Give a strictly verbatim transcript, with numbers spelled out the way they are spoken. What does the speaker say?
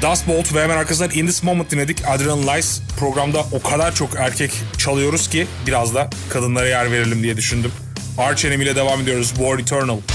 Dust Bolt ve hemen arkasından In This Moment dinledik. Adrenal Lies. Programda o kadar çok erkek çalıyoruz ki biraz da kadınlara yer verelim diye düşündüm. Arch Enemy ile devam ediyoruz. War Eternal.